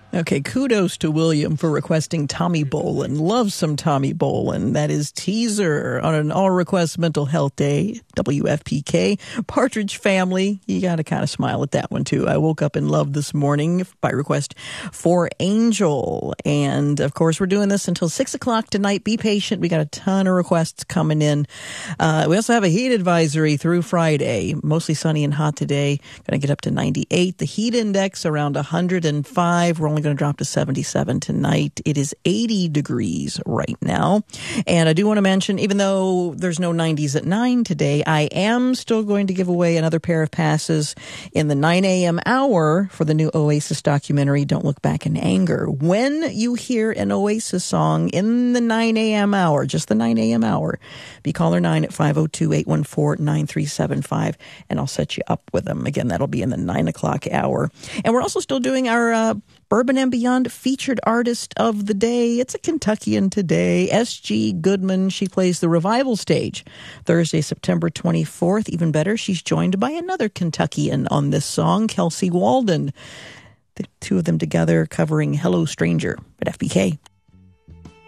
Okay, kudos to William for requesting Tommy Bolin. Love some Tommy Bolin. That is Teaser on an all-request mental health day, WFPK. Partridge Family, you got to kind of smile at that one, too. I woke up in love this morning by request for Angel. And, of course, we're doing this until 6 o'clock tonight. Be patient. We got a ton of requests coming in. We also have a heat advisory through Friday. Mostly sunny and hot today. Going to get up to 98. The heat index around 105. We're only going to drop to 77 tonight. It is 80 degrees right now. And I do want to mention, even though there's no 90s at 9 today, I am still going to give away another pair of passes in the 9 a.m. hour for the new Oasis documentary, Don't Look Back in Anger. When you hear an Oasis song in the 9 a.m. hour, just the 9 a.m. hour, be caller 9 at 502-814-9375, and I'll set you up with them. Again, that'll be in the 9 o'clock hour. And we're also still doing our Bourbon and Beyond featured artist of the day. It's a Kentuckian today, S.G. Goodman. She plays the Revival stage Thursday, September 24th. Even better, she's joined by another Kentuckian on this song, Kelsey Walden. The two of them together covering Hello Stranger at FBK.